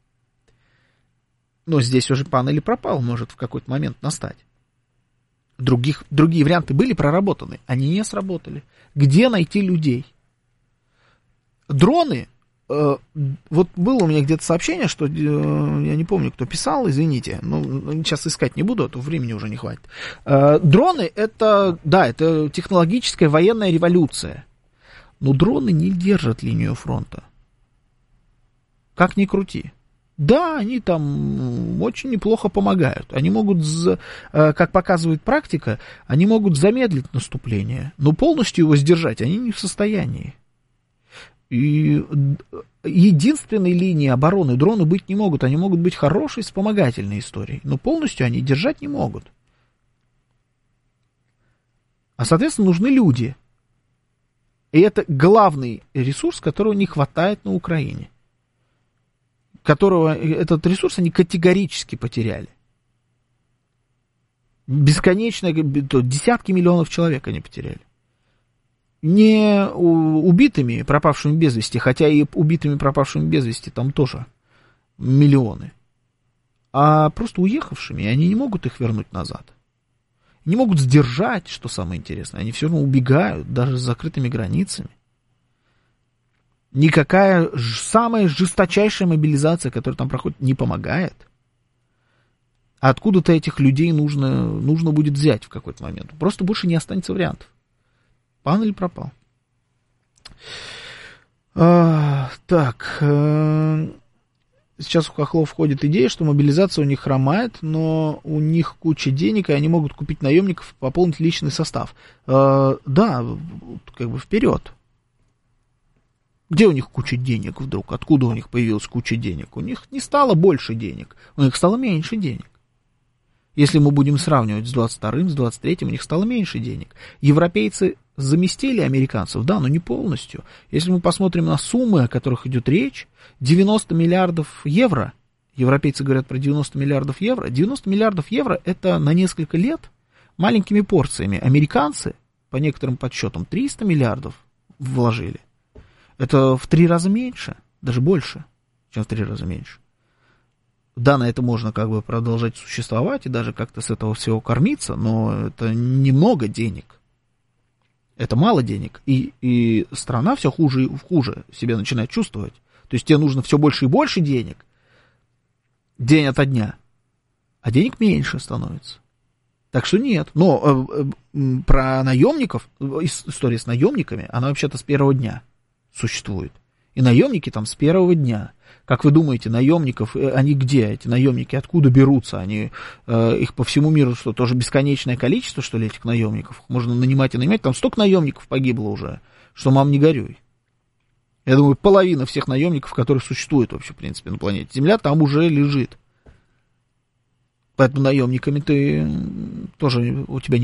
Speaker 1: Но здесь уже пан или пропал может в какой-то момент настать. Других, другие варианты были проработаны, они не сработали. Где найти людей? Дроны... Вот было у меня где-то сообщение, что, я не помню, кто писал, извините, ну, сейчас искать не буду, а то времени уже не хватит. Дроны, это, да, это технологическая военная революция, но дроны не держат линию фронта. Как ни крути. Да, они там очень неплохо помогают. Они могут, как показывает практика, они могут замедлить наступление, но полностью его сдержать они не в состоянии. И единственной линии обороны дроны быть не могут. Они могут быть хорошей вспомогательной историей, но полностью они держать не могут. А, соответственно, нужны люди. И это главный ресурс, которого не хватает на Украине. Которого, этот ресурс они категорически потеряли. Бесконечно, десятки миллионов человек они потеряли. Не убитыми, пропавшими без вести, хотя и убитыми, пропавшими без вести там тоже миллионы, а просто уехавшими, и они не могут их вернуть назад. Не могут сдержать, что самое интересное, они все равно убегают, даже с закрытыми границами. Никакая самая жесточайшая мобилизация, которая там проходит, не помогает. А откуда-то этих людей нужно, нужно будет взять в какой-то момент. Просто больше не останется вариантов. Пан или пропал? А, так, э, сейчас у хохлов входит идея, что мобилизация у них хромает, но у них куча денег, и они могут купить наемников, пополнить личный состав. Э, да, как бы вперед. Где у них куча денег вдруг? Откуда у них появилась куча денег? У них не стало больше денег, у них стало меньше денег. Если мы будем сравнивать с двадцать вторым, с двадцать третьим, у них стало меньше денег. Европейцы заместили американцев, да, но не полностью. Если мы посмотрим на суммы, о которых идет речь, девяносто миллиардов евро, европейцы говорят про девяносто миллиардов евро, девяносто миллиардов евро это на несколько лет маленькими порциями. Американцы, по некоторым подсчетам, триста миллиардов вложили. Это в три раза меньше, даже больше, чем в три раза меньше. Да, на это можно как бы продолжать существовать и даже как-то с этого всего кормиться, но это немного денег. Это мало денег, и, и страна все хуже и хуже себя начинает чувствовать. То есть тебе нужно все больше и больше денег, день ото дня, а денег меньше становится. Так что нет. Но э, э, про наемников, история с наемниками, она вообще-то с первого дня существует. И наемники там с первого дня. Как вы думаете, наемников, они где, эти наемники, откуда берутся? Они, э, их по всему миру, что, тоже бесконечное количество, что ли, этих наемников? Можно нанимать и нанимать. Там столько наемников погибло уже, что мам не горюй. Я думаю, половина всех наемников, которые существуют вообще, в принципе, на планете Земля, там уже лежит. Поэтому наемниками ты тоже, у тебя не